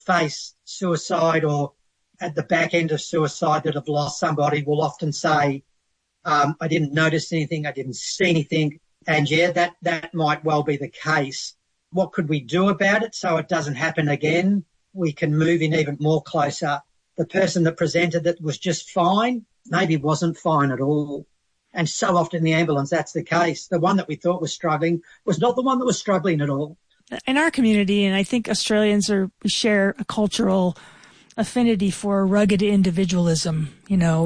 face suicide or at the back end of suicide that have lost somebody will often say, I didn't notice anything, I didn't see anything. And yeah, that might well be the case. What could we do about it so it doesn't happen again? We can move in even more closer. The person that presented that was just fine maybe wasn't fine at all. And so often in the ambulance, that's the case. The one that we thought was struggling was not the one that was struggling at all. In our community, and I think Australians share a cultural affinity for rugged individualism. You know,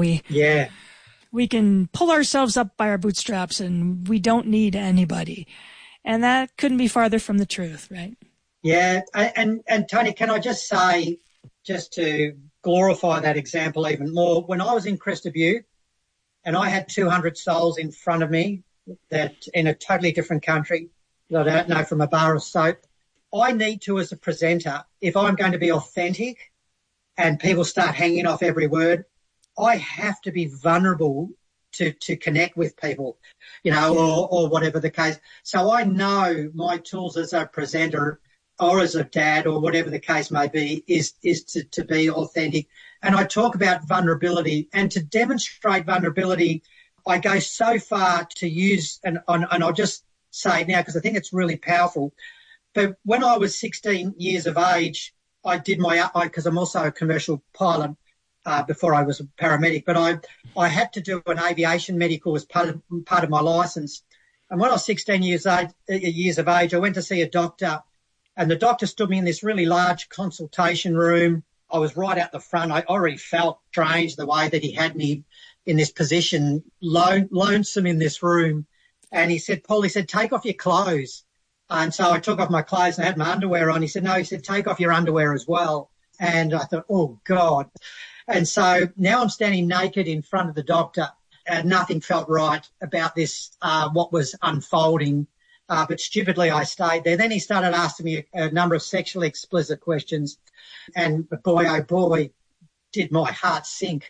we can pull ourselves up by our bootstraps and we don't need anybody. And that couldn't be farther from the truth, right? Yeah. And Tony, can I just say, just to glorify that example even more, when I was in Crested Butte and I had 200 souls in front of me that in a totally different country that I don't know from a bar of soap, I need to, as a presenter, if I'm going to be authentic and people start hanging off every word, I have to be vulnerable to connect with people, you know, or whatever the case. So I know my tools as a presenter or as a dad or whatever the case may be is to be authentic. And I talk about vulnerability, and to demonstrate vulnerability, I go so far to use, and I'll just say it now because I think it's really powerful. But when I was 16 years of age, I did because I'm also a commercial pilot before I was a paramedic, but I had to do an aviation medical as part of my license. And when I was 16 years of age, I went to see a doctor, and the doctor stood me in this really large consultation room. I was right out the front. I already felt strange the way that he had me in this position, lonesome in this room. And he said, Paul, take off your clothes. And so I took off my clothes and I had my underwear on. He said, take off your underwear as well. And I thought, oh, God. And so now I'm standing naked in front of the doctor, and nothing felt right about this, what was unfolding. But stupidly, I stayed there. Then he started asking me a number of sexually explicit questions. And boy, oh boy, did my heart sink.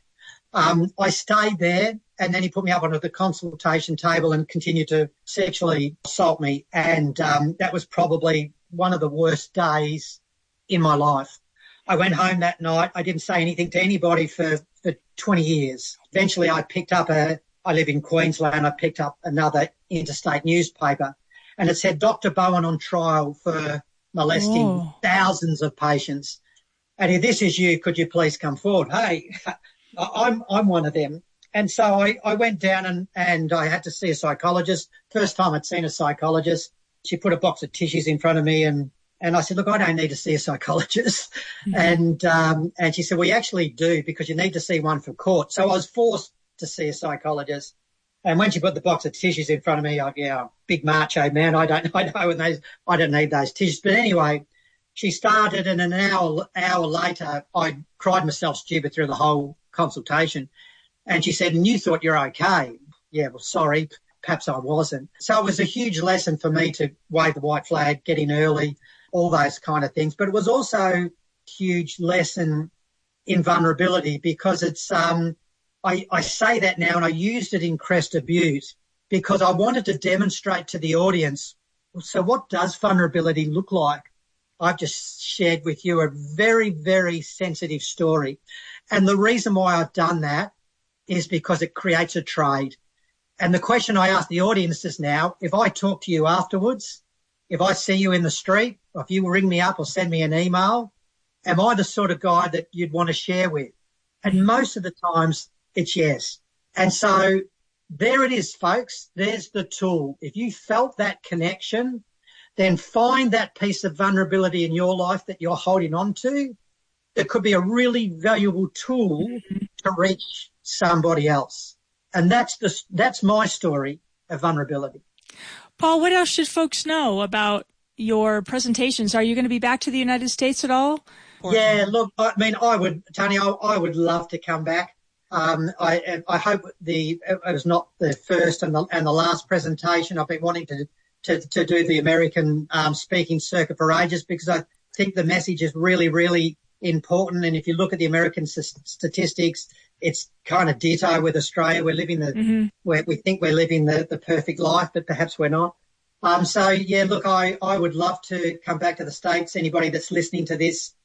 I stayed there, and then he put me up onto the consultation table and continued to sexually assault me. And that was probably one of the worst days in my life. I went home that night. I didn't say anything to anybody for 20 years. Eventually, I live in Queensland. I picked up another interstate newspaper, and it said, Dr. Bowen on trial for molesting thousands of patients. And if this is you, could you please come forward? Hey, I'm one of them. And so I went down and I had to see a psychologist. First time I'd seen a psychologist. She put a box of tissues in front of me and I said, look, I don't need to see a psychologist. Mm-hmm. And she said, well, you actually do, because you need to see one for court. So I was forced to see a psychologist. And when she put the box of tissues in front of me, big macho man, I don't need those tissues. But anyway, she started, and an hour later, I cried myself stupid through the whole consultation. And she said, and you thought you're okay. Yeah, well, sorry, perhaps I wasn't. So it was a huge lesson for me to wave the white flag, get in early, all those kind of things. But it was also a huge lesson in vulnerability, because it's I say that now, and I used it in Crested Butte because I wanted to demonstrate to the audience, so what does vulnerability look like? I've just shared with you a very, very sensitive story. And the reason why I've done that is because it creates a trade. And the question I ask the audience is now, if I talk to you afterwards, if I see you in the street, or if you ring me up or send me an email, am I the sort of guy that you'd want to share with? And most of the times it's yes. And so there it is, folks. There's the tool. If you felt that connection, then find that piece of vulnerability in your life that you're holding on to. That could be a really valuable tool to reach somebody else. And that's my story of vulnerability. Paul, what else should folks know about your presentations? Are you going to be back to the United States at all? Yeah, look, I mean, I would love to come back. I hope it was not the first and the last presentation. I've been wanting to do the American speaking circuit for ages, because I think the message is really, really important. And if you look at the American statistics, it's kind of ditto with Australia. We're living we think we're living the perfect life, but perhaps we're not. So yeah, look, I would love to come back to the States. Anybody that's listening to this